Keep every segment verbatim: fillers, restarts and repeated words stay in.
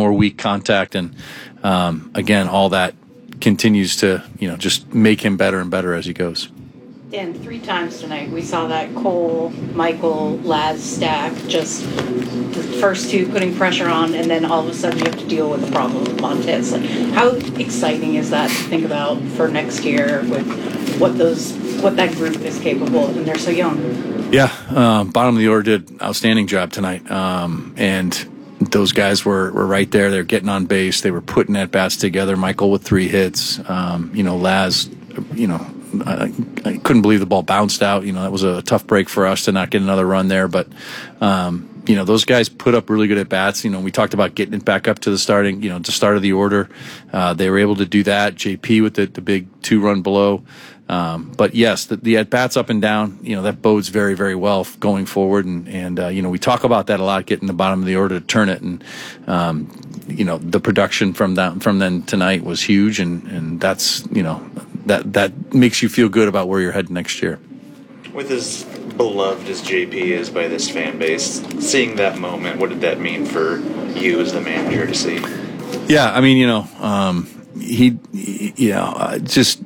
more weak contact. And, um, again, all that continues to, you know, just make him better and better as he goes. Dan, three times tonight we saw that Cole, Michael, Laz stack, just the first two putting pressure on, and then all of a sudden you have to deal with the problem with Montez. Like, how exciting is that to think about for next year with what those what that group is capable of, and they're so young? Yeah, um, bottom of the order did outstanding job tonight, um, and those guys were, were right there. They're getting on base. They were putting at bats together. Michael with three hits. Um, you know, Laz, you know. I, I couldn't believe the ball bounced out. You know, that was a tough break for us to not get another run there. But, um, you know, those guys put up really good at bats. You know, we talked about getting it back up to the starting, you know, to start of the order. Uh, they were able to do that. J P with the, the big two run blow. Um, but yes, the, the at bats up and down, you know, that bodes very, very well going forward. And, and, uh, you know, we talk about that a lot, getting the bottom of the order to turn it. And, um, you know, the production from that, from then tonight was huge. And, and that's, you know, that, that makes you feel good about where you're heading next year. With as beloved as J P is by this fan base, seeing that moment, what did that mean for you as the manager to see? Yeah, I mean, you know, um, he, he, you know, uh, just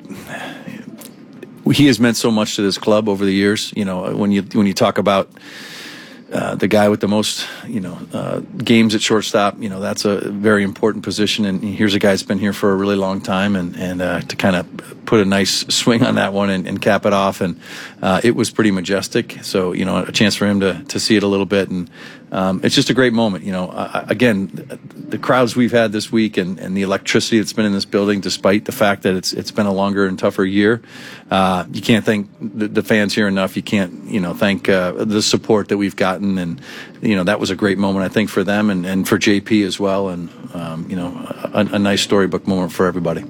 he has meant so much to this club over the years. You know, when you when you talk about uh, the guy with the most, you know, uh, games at shortstop, you know, that's a very important position. And here's a guy that's been here for a really long time, and and uh, to kind of put a nice swing on that one and, and cap it off, and uh, it was pretty majestic. So, you know, a chance for him to to see it a little bit, and um, it's just a great moment. You know, uh, again, the crowds we've had this week and, and the electricity that's been in this building, despite the fact that it's it's been a longer and tougher year, uh, you can't thank the, the fans here enough. You can't, you know, thank uh, the support that we've gotten, and you know, that was a great moment, I think, for them and, and for J P as well, and um, you know, a, a nice storybook moment for everybody.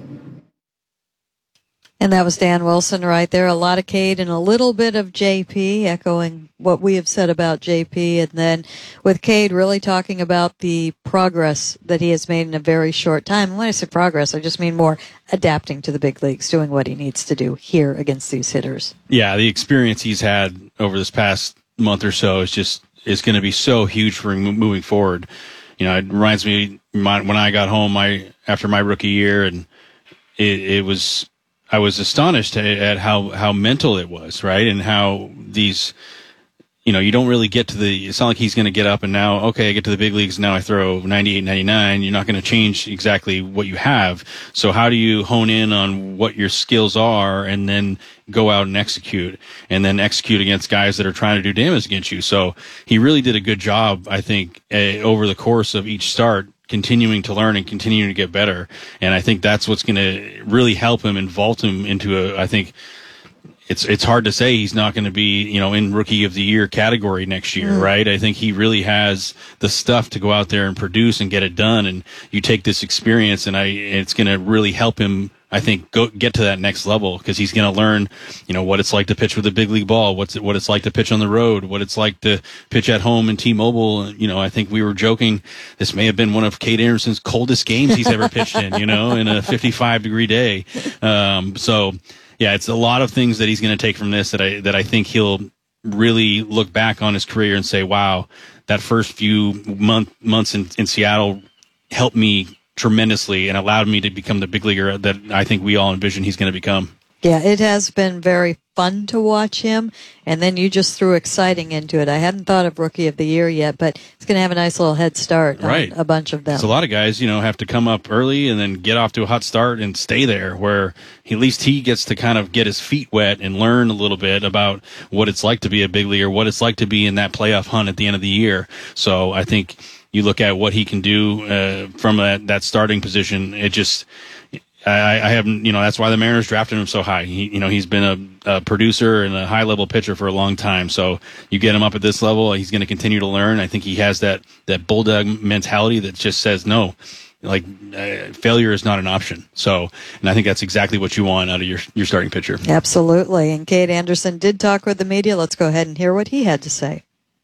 And that was Dan Wilson right there. A lot of Cade and a little bit of J P, echoing what we have said about J P. And then with Cade really talking about the progress that he has made in a very short time. And when I say progress, I just mean more adapting to the big leagues, doing what he needs to do here against these hitters. Yeah, the experience he's had over this past month or so is just is going to be so huge for him moving forward. You know, it reminds me my, when I got home my after my rookie year, and it, it was – I was astonished at how, how mental it was, right? And how these, you know, you don't really get to the, it's not like he's going to get up and now, okay, I get to the big leagues, now I throw ninety-eight, ninety-nine. You're not going to change exactly what you have. So how do you hone in on what your skills are and then go out and execute, and then execute against guys that are trying to do damage against you? So he really did a good job, I think, uh, over the course of each start, continuing to learn and continuing to get better. And I think that's what's going to really help him and vault him into a, I think it's, it's hard to say he's not going to be, you know, in rookie of the year category next year, mm. right? I think he really has the stuff to go out there and produce and get it done. And you take this experience, and I, it's going to really help him, I think, go get to that next level, because he's going to learn, you know, what it's like to pitch with a big league ball, what's it, what it's like to pitch on the road, what it's like to pitch at home in T-Mobile. You know, I think we were joking, this may have been one of Cade Anderson's coldest games he's ever pitched in, you know, in a fifty-five degree day. Um, so yeah, it's a lot of things that he's going to take from this that I, that I think he'll really look back on his career and say, wow, that first few month, months in, in Seattle helped me tremendously and allowed me to become the big leaguer that I think we all envision he's going to become. Yeah, it has been very fun to watch him, and then you just threw exciting into it. I hadn't thought of Rookie of the Year yet, but he's going to have a nice little head start right. on a bunch of them. So a lot of guys, you know, have to come up early and then get off to a hot start and stay there, where he, at least he gets to kind of get his feet wet and learn a little bit about what it's like to be a big leaguer, what it's like to be in that playoff hunt at the end of the year. So I think you look at what he can do uh, from that, that starting position. It just, I, I haven't, you know, that's why the Mariners drafted him so high. He, you know, he's been a, a producer and a high level pitcher for a long time. So you get him up at this level, he's going to continue to learn. I think he has that, that bulldog mentality that just says no, like uh, failure is not an option. So, and I think that's exactly what you want out of your, your starting pitcher. Absolutely. And Cade Anderson did talk with the media. Let's go ahead and hear what he had to say.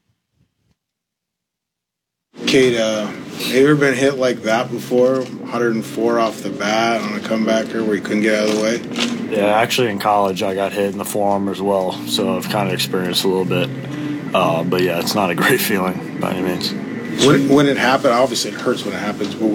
Cade, uh, have you ever been hit like that before? one hundred four off the bat on a comebacker where you couldn't get out of the way? Yeah, actually in college I got hit in the forearm as well, so I've kind of experienced a little bit. Uh, but yeah, it's not a great feeling by any means. When, when it happened, obviously it hurts when it happens, but